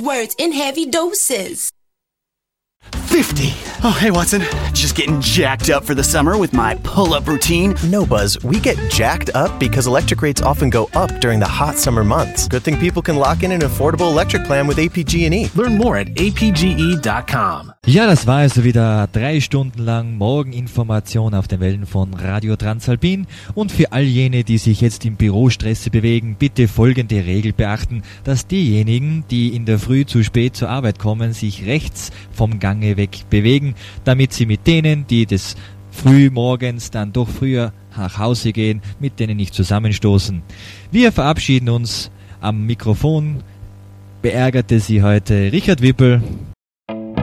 words in heavy doses. 50. Oh, hey, Watson. Just getting jacked up for the summer with my pull-up routine. No, Buzz. We get jacked up because electric rates often go up during the hot summer months. Good thing people can lock in an affordable electric plan with APG&E. Learn more at apge.com. Ja, das war also wieder 3 Stunden lang Morgeninformation auf den Wellen von Radio Transalpin. Und für all jene, die sich jetzt im Bürostress bewegen, bitte folgende Regel beachten, dass diejenigen, die in der Früh zu spät zur Arbeit kommen, sich rechts vom Gange weg bewegen, damit sie mit denen, die des Frühmorgens dann doch früher nach Hause gehen, mit denen nicht zusammenstoßen. Wir verabschieden uns. Am Mikrofon beärgerte sie heute Richard Wippel.